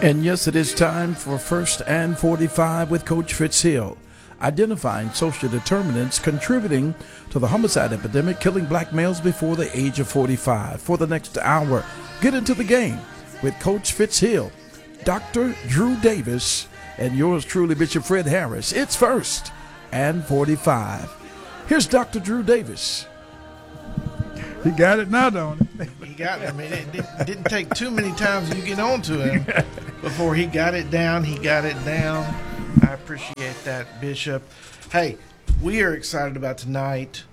And yes, it is time for First and 45 with Coach Fitzhill, identifying social determinants contributing to the homicide epidemic killing black males before the age of 45. For the next hour, get into the game with Coach Fitzhill, Dr. Drew Davis, and yours truly, Bishop Fred Harris. It's First and 45. Here's Dr. Drew Davis. He got it now, don't he? He got it. I mean, it didn't take too many times you get on to him before he got it down. He got it down. I appreciate that, Bishop. Hey, we are excited about tonight.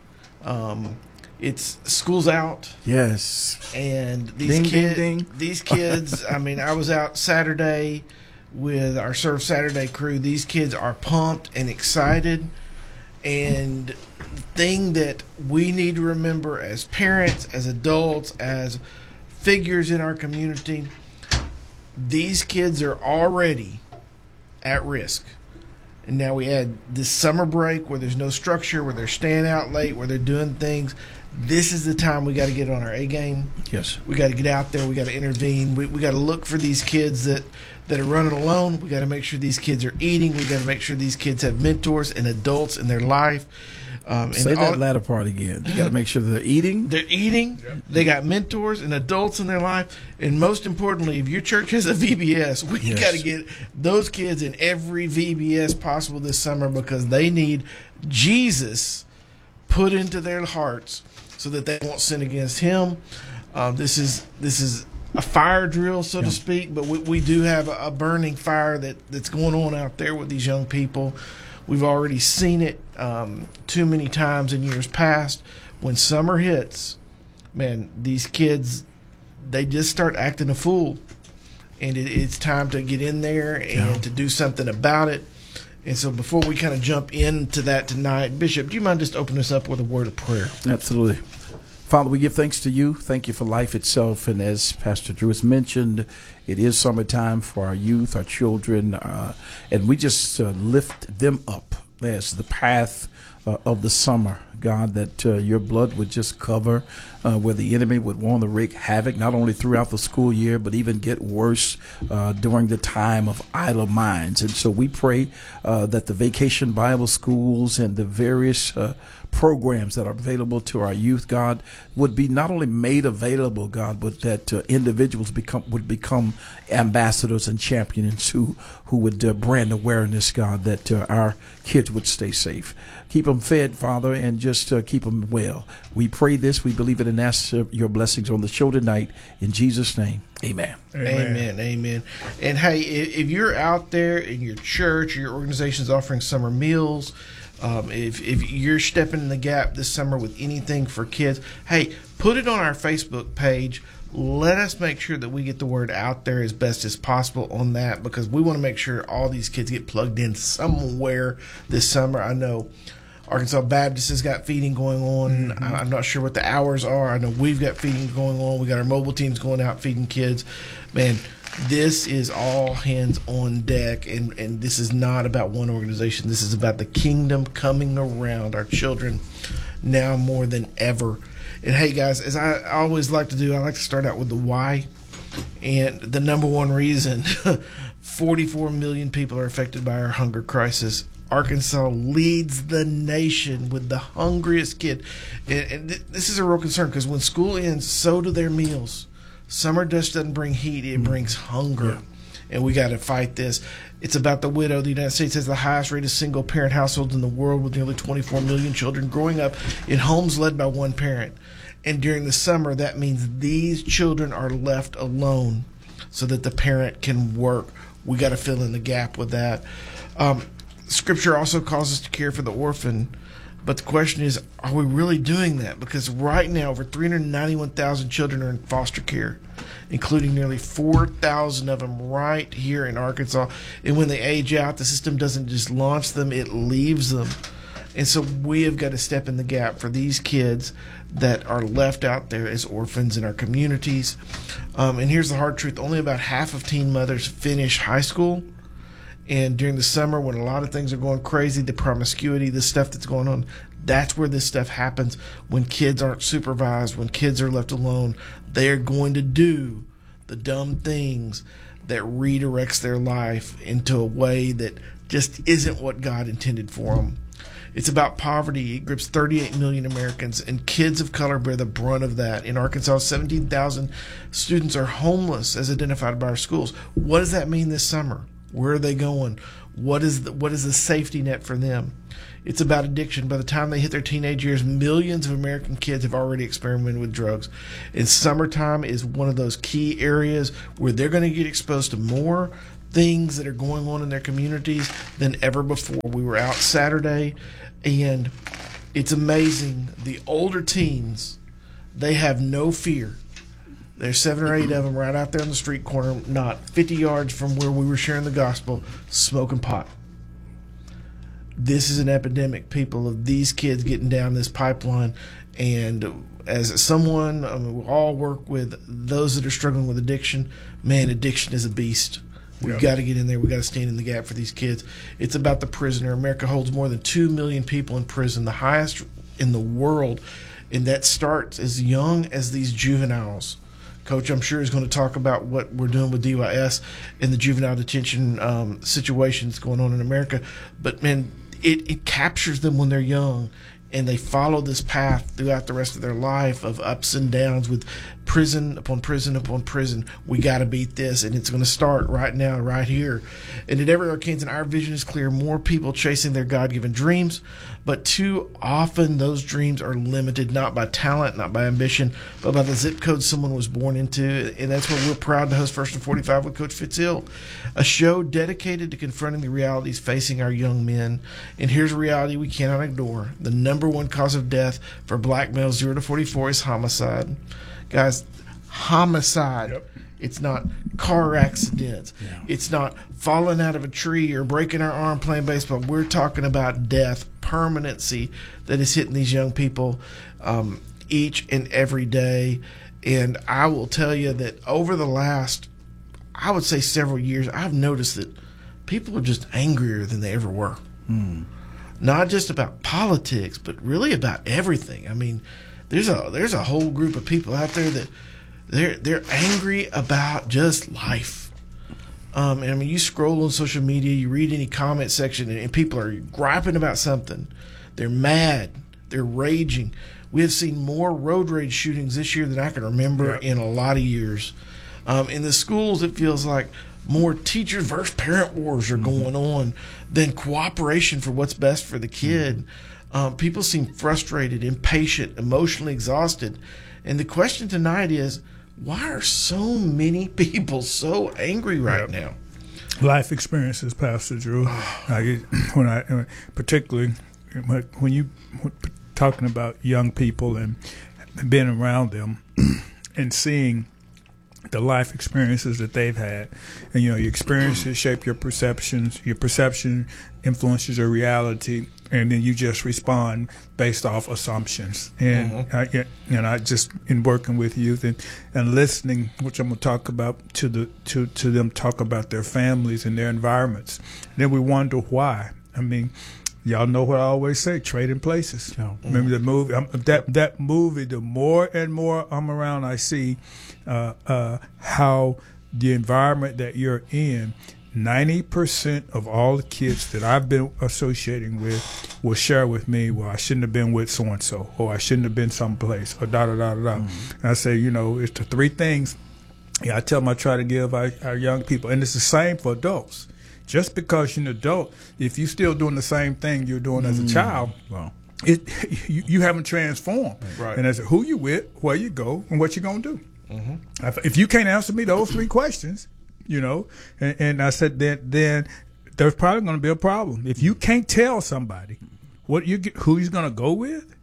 It's school's out. Yes. And these kids, I mean, I was out Saturday with our Serve Saturday crew. These kids are pumped and excited. And the thing that we need to remember as parents, as adults, as figures in our community, these kids are already at risk. And now we add this summer break where there's no structure, where they're staying out late, where they're doing things. This is the time we got to get on our A game. Yes. We got to get out there. We got to intervene. We got to look for these kids that are running alone. We got to make sure these kids are eating. We got to make sure these kids have mentors and adults in their life. Say that latter part again. You got to make sure they're eating. They're eating. Yep. They got mentors and adults in their life. And most importantly, if your church has a VBS, we got to get those kids in every VBS possible this summer because they need Jesus put into their hearts so that they won't sin against him. This is a fire drill, so to speak, but we do have a burning fire that's going on out there with these young people. We've already seen it too many times in years past. When summer hits, man, these kids, they just start acting a fool. And it's time to get in there and to do something about it. And so before we kind of jump into that tonight, Bishop, do you mind just opening us up with a word of prayer? Absolutely. Father, we give thanks to you. Thank you for life itself. And as Pastor Drew has mentioned, it is summertime for our youth, our children, and we just lift them up as the path of the summer, God, that your blood would just cover where the enemy would want to wreak havoc, not only throughout the school year, but even get worse during the time of idle minds. And so we pray that the Vacation Bible Schools and the various programs that are available to our youth, God, would be not only made available, God, but that individuals would become ambassadors and champions who would brand awareness, God, that our kids would stay safe. Keep them fed, Father, and just keep them well. We pray this, we believe it, and ask your blessings on the show tonight. In Jesus' name, amen. Amen. Amen. And hey, if you're out there in your church, your organization's offering summer meals, if you're stepping in the gap this summer with anything for kids, hey, put it on our Facebook page. Let us make sure that we get the word out there as best as possible on that because we want to make sure all these kids get plugged in somewhere this summer. I know Arkansas Baptist has got feeding going on. Mm-hmm. I'm not sure what the hours are. I know we've got feeding going on. We got our mobile teams going out feeding kids. Man, this is all hands on deck, and this is not about one organization. This is about the kingdom coming around our children now more than ever. And hey, guys, as I always like to do, I like to start out with the why. And the number one reason, 44 million people are affected by our hunger crisis. Arkansas leads the nation with the hungriest kid. And this is a real concern because when school ends, so do their meals. Summer just doesn't bring heat, it brings hunger. Yeah. And we got to fight this. It's about the widow. The United States has the highest rate of single-parent households in the world with nearly 24 million children growing up in homes led by one parent. And during the summer, that means these children are left alone so that the parent can work. We got to fill in the gap with that. Scripture also calls us to care for the orphan. But the question is, are we really doing that? Because right now, over 391,000 children are in foster care, including nearly 4,000 of them right here in Arkansas. And when they age out, the system doesn't just launch them, it leaves them. And so we have got to step in the gap for these kids that are left out there as orphans in our communities. And here's the hard truth. Only about half of teen mothers finish high school. And during the summer, when a lot of things are going crazy, the promiscuity, the stuff that's going on, that's where this stuff happens. When kids aren't supervised, when kids are left alone, they're going to do the dumb things that redirects their life into a way that just isn't what God intended for them. It's about poverty. It grips 38 million Americans, and kids of color bear the brunt of that. In Arkansas, 17,000 students are homeless as identified by our schools. What does that mean this summer? Where are they going? What is the safety net for them? It's about addiction. By the time they hit their teenage years, millions of American kids have already experimented with drugs. And summertime is one of those key areas where they're going to get exposed to more things that are going on in their communities than ever before. We were out Saturday, and it's amazing. The older teens, they have no fear. There's 7 or 8 of them right out there on the street corner, not 50 yards from where we were sharing the gospel, smoking pot. This is an epidemic, people, of these kids getting down this pipeline. And as someone, we all work with those that are struggling with addiction. Man, addiction is a beast. We've got to get in there. We've got to stand in the gap for these kids. It's about the prisoner. America holds more than 2 million people in prison, the highest in the world. And that starts as young as these juveniles. Coach, I'm sure, is going to talk about what we're doing with DYS and the juvenile detention situations going on in America. But, man, it captures them when they're young, and they follow this path throughout the rest of their life of ups and downs with prison upon prison upon prison. We got to beat this, and it's going to start right now, right here. And at Everett Arkansan, our vision is clear: more people chasing their God-given dreams, but too often those dreams are limited not by talent, not by ambition, but by the zip code someone was born into. And that's why we're proud to host First and 45 with Coach Fitzhill, a show dedicated to confronting the realities facing our young men. And here's a reality we cannot ignore: the number one cause of death for black males 0 to 44 is homicide. Guys, homicide. Yep. It's not car accidents. Yeah. It's not falling out of a tree or breaking our arm playing baseball. We're talking about death, permanency that is hitting these young people each and every day. And I will tell you that over the last, I would say, several years, I've noticed that people are just angrier than they ever were. Not just about politics, but really about everything. I mean, there's a whole group of people out there that they're angry about just life. And I mean, you scroll on social media, you read any comment section, and people are griping about something. They're mad. They're raging. We have seen more road rage shootings this year than I can remember in a lot of years. In the schools, it feels like more teacher versus parent wars are going on than cooperation for what's best for the kid. People seem frustrated, impatient, emotionally exhausted. And the question tonight is, why are so many people so angry right now? Life experiences, Pastor Drew. Particularly when you talking about young people and being around them and seeing the life experiences that they've had, and your experiences shape your perceptions. Your perception influences your reality, and then you just respond based off assumptions. And I just, in working with youth and listening, which I'm going to talk about, to them talk about their families and their environments. And then we wonder why. I mean, y'all know what I always say: trading places. Remember the movie? That movie. The more and more I'm around, I see how the environment that you're in. 90% of all the kids that I've been associating with will share with me, well, I shouldn't have been with so-and-so, or I shouldn't have been someplace, or da-da-da-da-da. And I say, it's the 3 things I tell them I try to give our young people. And it's the same for adults. Just because you're an adult, if you're still doing the same thing you're doing as a child, you haven't transformed. Right. And I said, who you with, where you go, and what you going to do. If you can't answer me those 3 questions, and I said, then there's probably going to be a problem. If you can't tell somebody who you're going to go with,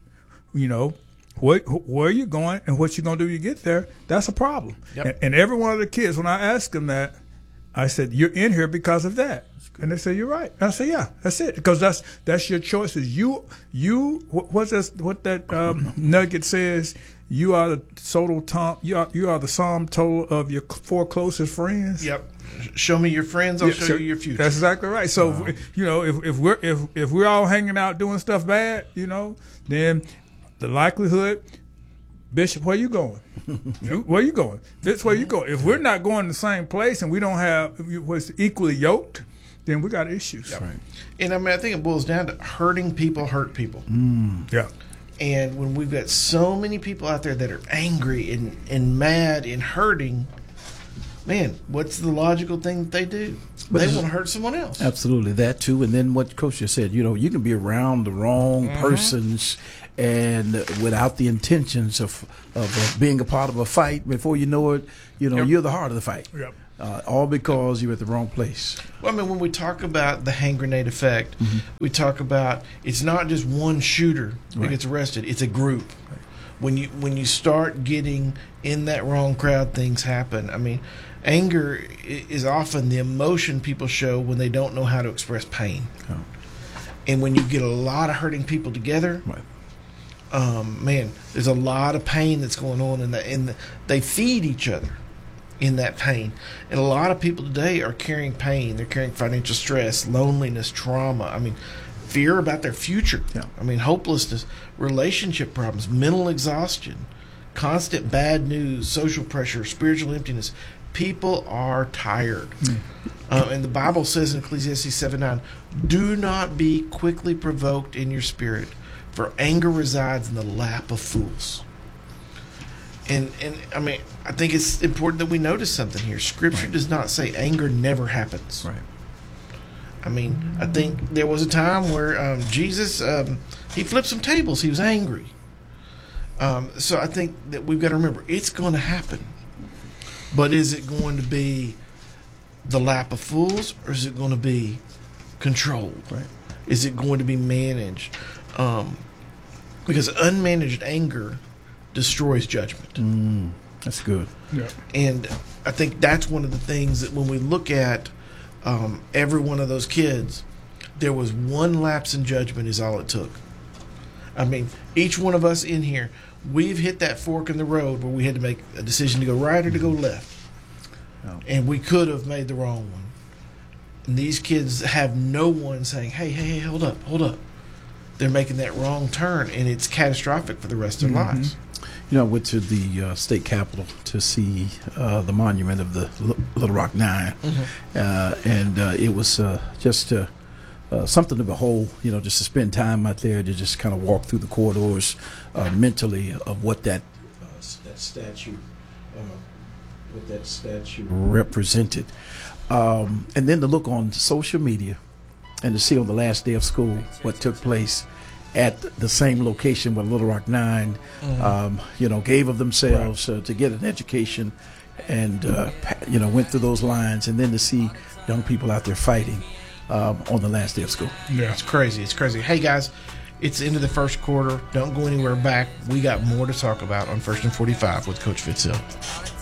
where you're going and what you're going to do when you get there, that's a problem. Yep. And every one of the kids, when I ask them that, I said, you're in here because of that. And they say, you're right. And I say, yeah, that's it. Because that's your choices. What that nugget says, you are the you are the sum total of your 4 closest friends. Yep. Show me your friends, I'll show you your future. That's exactly right. So if we're all hanging out doing stuff bad, then the likelihood Bishop, where you going? Where you going? This where you going? If we're not going the same place and we don't have what's equally yoked, then we got issues. Yep. Right. And I mean, I think it boils down to hurting people hurt people. Yeah. And when we've got so many people out there that are angry and mad and hurting, man, what's the logical thing that they do? They want to hurt someone else. Absolutely, that too. And then what Coach just said, you can be around the wrong persons and without the intentions of being a part of a fight. Before you know it, you're the heart of the fight. Yep. All because you're at the wrong place. Well, I mean, when we talk about the hand grenade effect, we talk about it's not just one shooter that gets arrested; it's a group. Right. When you start getting in that wrong crowd, things happen. I mean, anger is often the emotion people show when they don't know how to express pain. Oh. And when you get a lot of hurting people together, man, there's a lot of pain that's going on, and they feed each other in that pain. And a lot of people today are carrying pain. They're carrying financial stress, loneliness, trauma. I mean, fear about their future. Yeah. I mean, hopelessness, relationship problems, mental exhaustion, constant bad news, social pressure, spiritual emptiness. People are tired. And the Bible says in Ecclesiastes 7:9, do not be quickly provoked in your spirit, for anger resides in the lap of fools. And I mean, I think it's important that we notice something here. Scripture does not say anger never happens. Right. I mean, I think there was a time where Jesus, he flipped some tables. He was angry. So I think that we've got to remember, it's going to happen. But is it going to be the lap of fools, or is it going to be controlled? Right. Is it going to be managed? Because unmanaged anger destroys judgment. That's good. Yeah. And I think that's one of the things that when we look at every one of those kids, there was one lapse in judgment is all it took. I mean, each one of us in here, we've hit that fork in the road where we had to make a decision to go right or to go left. Oh. And we could have made the wrong one. And these kids have no one saying, hey, hold up. They're making that wrong turn, and it's catastrophic for the rest of their lives. I went to the state capitol to see the monument of the Little Rock Nine, and it was just something to behold. Just to spend time out there, to just kind of walk through the corridors mentally of what that statue represented, and then to look on social media and to see on the last day of school what took place at the same location where Little Rock Nine, gave of themselves to get an education, and went through those lines, and then to see young people out there fighting on the last day of school. Yeah, it's crazy. Hey guys, it's the end of the first quarter. Don't go anywhere back. We got more to talk about on First and 45 with Coach Fitzsill.